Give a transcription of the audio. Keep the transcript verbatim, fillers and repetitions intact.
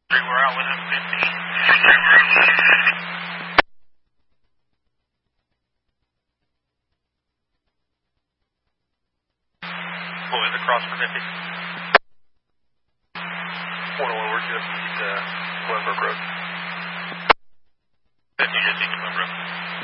We're out within fifty. Boys across for fifty. one oh one, we're just east uh, Glenbrook Road. fifty just east of Glenbrook.